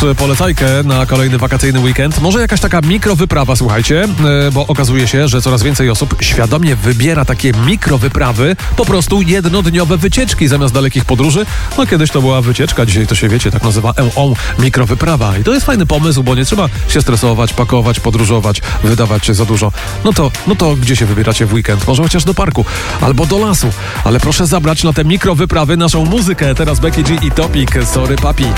polecajkę na kolejny wakacyjny weekend. Może jakaś taka mikrowyprawa, słuchajcie, bo okazuje się, że coraz więcej osób świadomie wybiera takie mikrowyprawy, po prostu jednodniowe wycieczki zamiast dalekich podróży. No kiedyś to była wycieczka, dzisiaj to się, wiecie, tak nazywa mikrowyprawa. I to jest fajny pomysł, bo nie trzeba się stresować, pakować, podróżować, wydawać się za dużo. No to gdzie się wybieracie w weekend? Może chociaż do parku albo do lasu. Ale proszę zabrać na te mikrowyprawy naszą muzykę. Teraz Becky G i Topic. Sorry, papi.